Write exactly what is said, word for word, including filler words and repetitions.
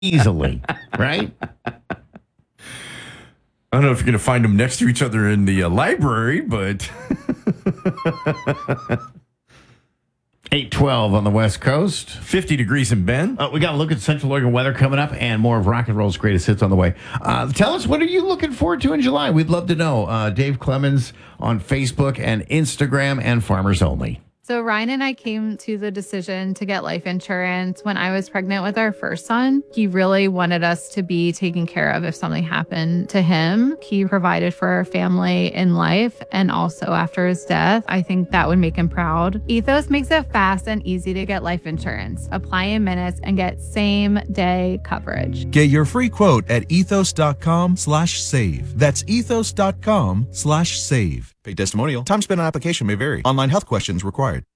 easily, right? I don't know if you're going to find them next to each other in the uh, library, but eight twelve on the West Coast. fifty degrees in Bend. Uh, we got to look at Central Oregon weather coming up and more of rock and roll's greatest hits on the way. Uh, tell us, what are you looking forward to in July? We'd love to know. Uh, Dave Clemens on Facebook and Instagram and Farmers Only. So Ryan and I came to the decision to get life insurance when I was pregnant with our first son. He really wanted us to be taken care of if something happened to him. He provided for our family in life and also after his death. I think that would make him proud. Ethos makes it fast and easy to get life insurance. Apply in minutes and get same day coverage. Get your free quote at ethos.com slash save. That's ethos.com slash save. Pay testimonial. Time spent on application may vary. Online health questions required.